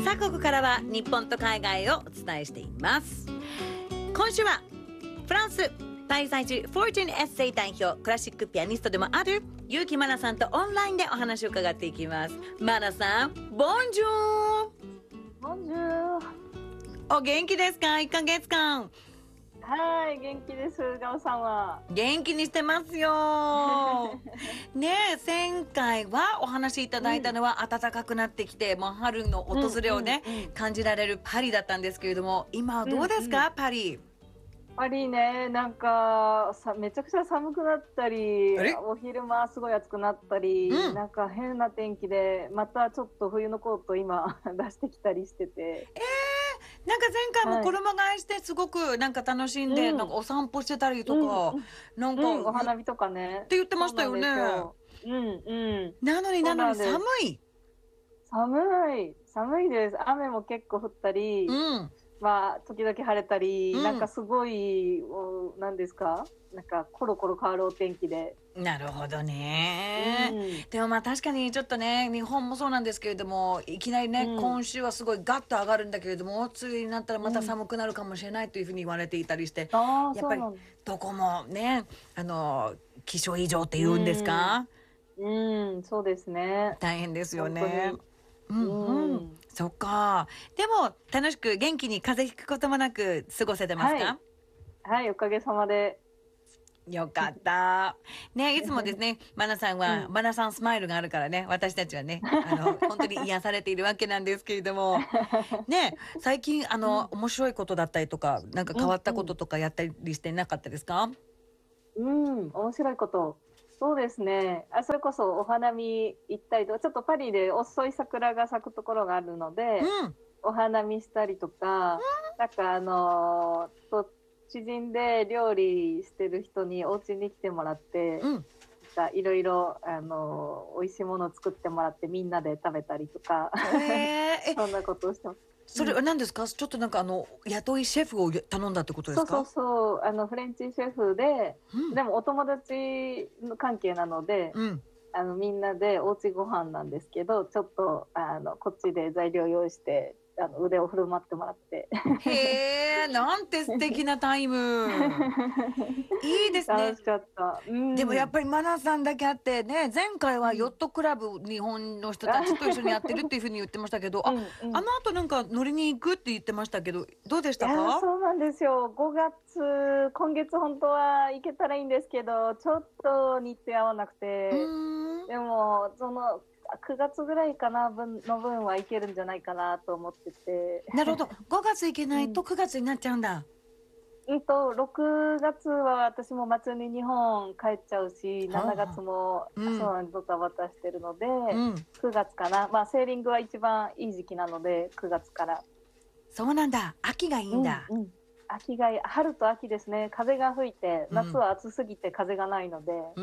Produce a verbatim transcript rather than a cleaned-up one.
さあここからは日本と海外をお伝えしています。今週はフランス滞在中フォーチュンエッセイ代表クラシックピアニストでもある結城真奈さんとオンラインでお話を伺っていきます。真奈さん、ボンジュー。 ボンジュー。 お元気ですか？いっかげつかん。 はい、元気です。ガオさんは元気にしてますよねえ、前回はお話しいただいたのは、うん、暖かくなってきてもう春の訪れをね、うんうんうん、感じられるパリだったんですけれども、今はどうですか、うんうん、パリ。 パリね、なんかさめちゃくちゃ寒くなったり、お昼間すごい暑くなったり、うん、なんか変な天気でまたちょっと冬のコート今出してきたりしてて、 えー、なんか前回も衣替えしてすごくなんか楽しんで、はい、なんかお散歩してたりとか、うん、なんか、 うん、お花見とかねって言ってましたよね。 うんうん。 なのになのに寒い寒い寒いです。雨も結構降ったり、うん、まあ時々晴れたり、うん、なんかすごい何ですか、なんかコロコロ変わるお天気で。 なるほどね、うん、でもまあ確かにちょっとね、日本もそうなんですけれども、いきなりね、うん、今週はすごいガッと上がるんだけれども、梅雨になったらまた寒くなるかもしれないというふうに言われていたりして、うん、やっぱりどこもね、あの気象異常って言うんですか、 うん、うん、そうですね、 大変ですよね。うんうん、そっか。でも楽しく元気に風邪ひくこともなく過ごせてますか？ はい、はい、おかげさまで。 よかったね。いつもですねマナさんは、うん、マナさんスマイルがあるからね、私たちはね、あの本当に癒されているわけなんですけれどもね、最近あの、うん、面白いことだったりとか、なんか変わったこととかやったりしてなかったですか？ うん、うん、面白いこと、そうですね、あ、それこそお花見行ったりとか、ちょっとパリで遅い桜が咲くところがあるので、うん、お花見したりとか、うん、なんかあのー、と知人で料理してる人にお家に来てもらって、うん、いろいろあの美味しいものを作ってもらってみんなで食べたりとか、えー、そんなことをしてます。 それは何ですか？うん、ちょっとなんかあの雇いシェフを頼んだってことですか？ そうそうそう、あのフレンチシェフで、うん、でもお友達の関係なので、うん、あのみんなでおうちご飯なんですけど、ちょっとあのこっちで材料用意してあの腕を振る舞ってもらってへー、なんて素敵なタイムいいですね。 楽しかった、うん、 でもやっぱりマナさんだけあってね、前回はヨットクラブ、うん、日本の人たちと一緒にやってるっていうふうに言ってましたけど、あ、うんうん、あの後なんか乗りに行くって言ってましたけど、どうでしたか？ いや、そうなんですよ。ごがつ、今月本当は行けたらいいんですけど、ちょっと日程合わなくて、でもそのくがつぐらいかな分の分はいけるんじゃないかなと思ってて。 なるほど、ごがつ行けないとくがつになっちゃうんだ。 うん、とろくがつは私も末に日本帰っちゃうし、しちがつもそうなんドタバタしてるので、うん、くがつかな、まあセーリングは一番いい時期なのでくがつから。 そうなんだ、秋がいいんだ。 うんうん、秋がいい、春と秋ですね。風が吹いて、夏は暑すぎて風がないので、うん